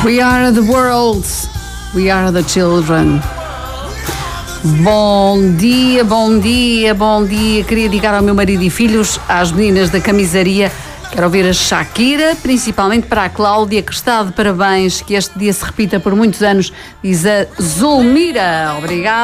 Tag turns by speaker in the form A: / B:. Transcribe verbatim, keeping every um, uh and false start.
A: We are the world, we are the children. Bom dia, bom dia, bom dia. Queria dedicar ao meu marido e filhos, às meninas da camisaria. Quero ouvir a Shakira, principalmente para a Cláudia, que está de parabéns, que este dia se repita por muitos anos, diz a Zulmira. Obrigada.